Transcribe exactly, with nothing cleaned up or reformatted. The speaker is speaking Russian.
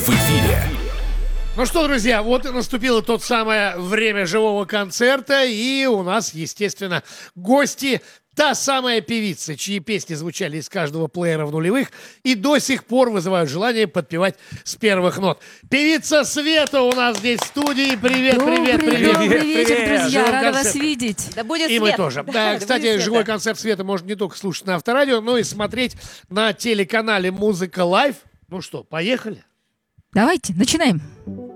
в эфире. Ну что, друзья, вот и наступило то самое время живого концерта, и у нас, естественно, гости. Та самая певица, чьи песни звучали из каждого плеера в нулевых и до сих пор вызывают желание подпевать с первых нот. Певица Света у нас здесь в студии. Привет, Добрый, привет, привет. добрый вечер, Привет. друзья. Живой Рада концерт. вас видеть. Да будет И свет. мы тоже. Да, Да, да кстати, будет живой света. концерт Света можно не только слушать на Авторадио, но и смотреть на телеканале «Музыка Лайв». Ну что, поехали? Давайте, начинаем.